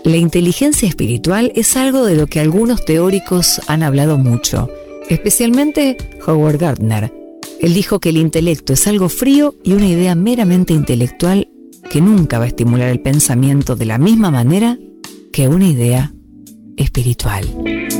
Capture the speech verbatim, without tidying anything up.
La inteligencia espiritual es algo de lo que algunos teóricos han hablado mucho, especialmente Howard Gardner. Él dijo que el intelecto es algo frío y una idea meramente intelectual que nunca va a estimular el pensamiento de la misma manera que una idea espiritual.